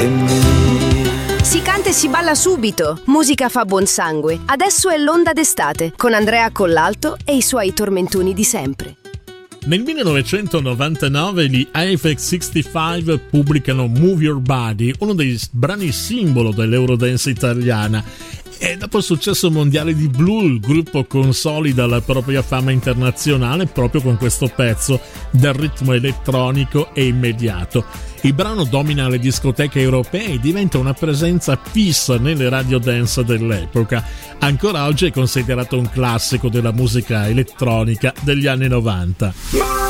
Si canta e si balla subito, musica fa buon sangue. Adesso è l'onda d'estate con Andrea Collalto e i suoi tormentoni di sempre. Nel 1999 gli Aphex 65 pubblicano Move Your Body, uno dei brani simbolo dell'Eurodance italiana. E dopo il successo mondiale di Blue, il gruppo consolida la propria fama internazionale proprio con questo pezzo dal ritmo elettronico e immediato. Il brano domina le discoteche europee e diventa una presenza fissa nelle radio dance dell'epoca. Ancora oggi è considerato un classico della musica elettronica degli anni 90.